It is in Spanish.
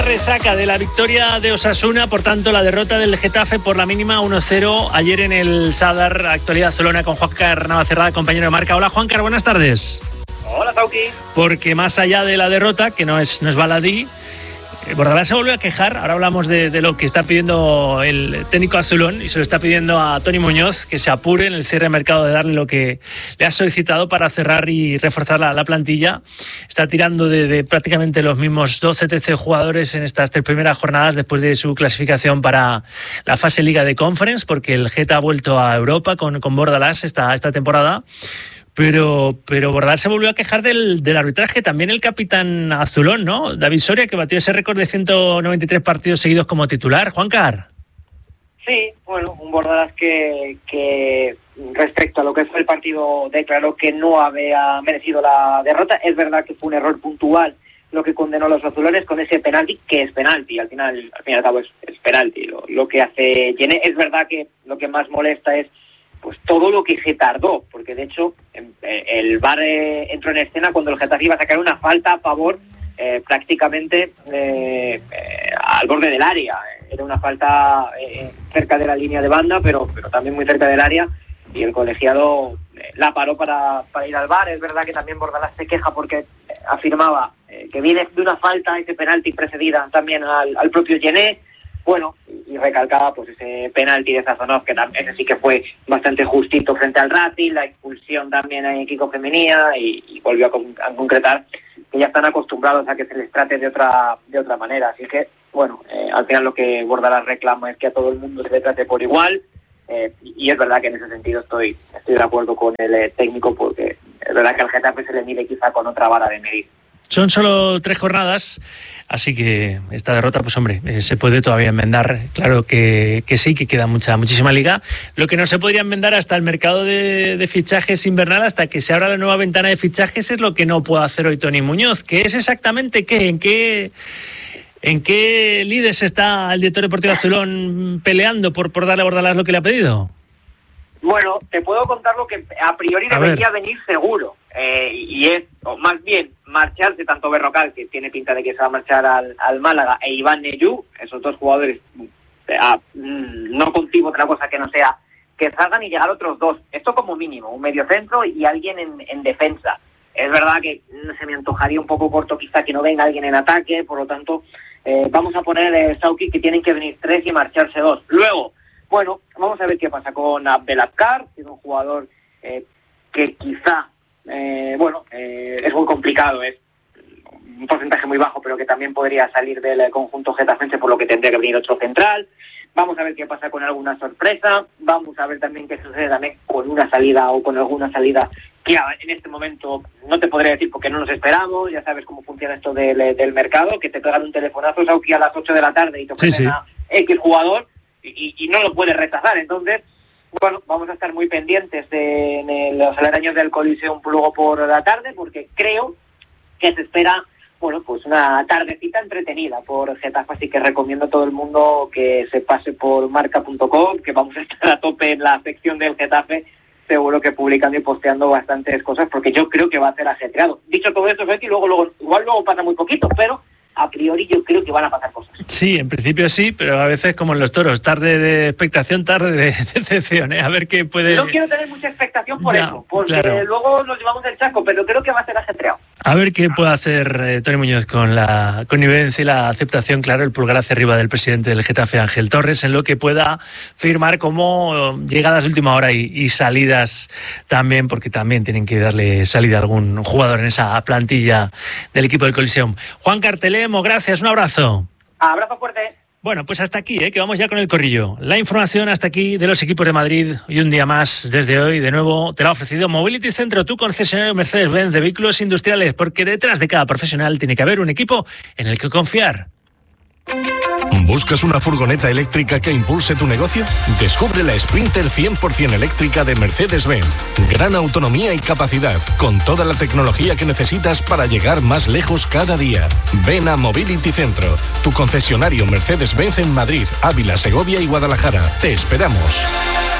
Resaca de la victoria de Osasuna, por tanto la derrota del Getafe por la mínima 1-0 ayer en el Sadar. Actualidad Barcelona con Juancar Navacerrada, compañero de marca. Hola Juancar, buenas tardes. Hola Tauki. Porque más allá de la derrota, que no es baladí, Bordalás se volvió a quejar. Ahora hablamos de lo que está pidiendo el técnico azulón y se lo está pidiendo a Toni Muñoz, que se apure en el cierre de mercado de darle lo que le ha solicitado para cerrar y reforzar la plantilla. Está tirando de prácticamente los mismos 12-13 jugadores en estas 3 primeras jornadas después de su clasificación para la fase Liga de Conference, porque el Geta ha vuelto a Europa con Bordalás esta temporada. Pero Bordalás se volvió a quejar del arbitraje, también el capitán azulón, ¿no? David Soria, que batió ese récord de 193 partidos seguidos como titular. Juancar. Sí, bueno, un Bordalás que respecto a lo que fue el partido declaró que no había merecido la derrota. Es verdad que fue un error puntual lo que condenó a los azulones con ese penalti, que es penalti, al fin y al cabo es penalti lo que hace Gené. Es verdad que lo que más molesta es pues todo lo que se tardó, porque de hecho el VAR entró en escena cuando el Getafe iba a sacar una falta a favor prácticamente al borde del área. Era una falta cerca de la línea de banda, pero también muy cerca del área, y el colegiado la paró para ir al VAR. Es verdad que también Bordalás se queja porque afirmaba que viene de una falta, ese penalti precedida también al propio Gené. Bueno, y recalcaba pues ese penalti de Sazonov, que ese sí que fue bastante justito frente al Racing, la expulsión también en Kiko Femenía, y volvió a concretar que ya están acostumbrados a que se les trate de otra manera. Así que, bueno, al final lo que Bordalás reclama es que a todo el mundo se le trate por igual, y es verdad que en ese sentido estoy de acuerdo con el técnico, porque es verdad que al Getafe se le mide quizá con otra vara de medir. Son solo 3 jornadas, así que esta derrota, pues hombre, se puede todavía enmendar. Claro que sí, que queda muchísima liga. Lo que no se podría enmendar hasta el mercado de fichajes invernal, hasta que se abra la nueva ventana de fichajes, es lo que no puede hacer hoy Toni Muñoz. ¿Qué es exactamente qué? ¿En qué lides está el director deportivo azulón peleando por darle a Bordalás lo que le ha pedido? Bueno, te puedo contar lo que a priori debería venir seguro, y es, o más bien, marcharse tanto Berrocal, que tiene pinta de que se va a marchar al Málaga, e Iván Neyú, esos 2 jugadores, no concibo otra cosa que no sea que salgan y llegar otros 2. Esto como mínimo, un mediocentro y alguien en defensa. Es verdad que se me antojaría un poco corto quizá que no venga alguien en ataque, por lo tanto, vamos a poner Sauki, que tienen que venir 3 y marcharse 2. Luego, bueno, vamos a ver qué pasa con Abdelazkar, que es un jugador que quizá, es muy complicado, es un porcentaje muy bajo, pero que también podría salir del conjunto getafense, por lo que tendría que venir otro central. Vamos a ver qué pasa con alguna sorpresa, vamos a ver también qué sucede también con una salida o con alguna salida que en este momento no te podría decir porque no nos esperamos. Ya sabes cómo funciona esto del mercado, que te pegan un telefonazo, Sauki, a las 8 de la tarde y te ofrecen a X jugador, y no lo puedes rechazar. Entonces, bueno, vamos a estar muy pendientes de los aledaños del Coliseum luego por la tarde, porque creo que se espera, bueno, pues una tardecita entretenida por Getafe, así que recomiendo a todo el mundo que se pase por marca.com, que vamos a estar a tope en la sección del Getafe, seguro que publicando y posteando bastantes cosas, porque yo creo que va a ser ajetreado. Dicho todo esto, Feti, luego pasa muy poquito, pero a priori yo creo que van a pasar cosas. Sí, en principio sí, pero a veces como en los toros, tarde de expectación, tarde de decepción, ¿eh? A ver qué puede... No quiero tener mucha expectación por eso, porque luego nos llevamos el chasco, pero creo que va a ser ajetreado. A ver qué puede hacer Toni Muñoz con la connivencia y la aceptación, claro, el pulgar hacia arriba del presidente del Getafe, Ángel Torres, en lo que pueda firmar como llegadas de última hora y salidas también, porque también tienen que darle salida a algún jugador en esa plantilla del equipo del Coliseum. Juan Cartelemo, gracias, un abrazo. Abrazo fuerte. Bueno, pues hasta aquí, que vamos ya con el corrillo. La información hasta aquí de los equipos de Madrid. Y un día más, desde hoy, de nuevo, te lo ha ofrecido Mobility Centro, tu concesionario Mercedes-Benz de vehículos industriales, porque detrás de cada profesional tiene que haber un equipo en el que confiar. ¿Buscas una furgoneta eléctrica que impulse tu negocio? Descubre la Sprinter 100% eléctrica de Mercedes-Benz. Gran autonomía y capacidad, con toda la tecnología que necesitas para llegar más lejos cada día. Ven a Mobility Centro, tu concesionario Mercedes-Benz en Madrid, Ávila, Segovia y Guadalajara. Te esperamos.